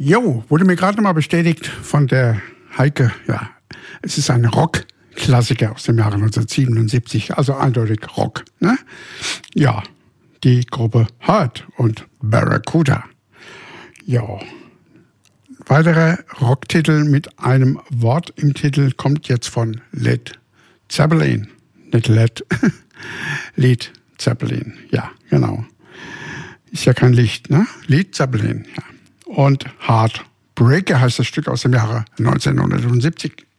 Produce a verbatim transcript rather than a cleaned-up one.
Jo, wurde mir gerade nochmal bestätigt von der Heike. Ja, es ist ein Rock-Klassiker aus dem Jahre neunzehnhundertsiebenundsiebzig, also eindeutig Rock. Ne? Ja, die Gruppe Hurt und Barracuda. Ja, weiterer Rocktitel mit einem Wort im Titel kommt jetzt von Led Zeppelin. Nicht Led, Led Zeppelin. Ja, genau. Ist ja kein Licht, ne? Led Zeppelin, ja. Und Heartbreaker heißt das Stück aus dem Jahre neunzehnhundertsiebzig.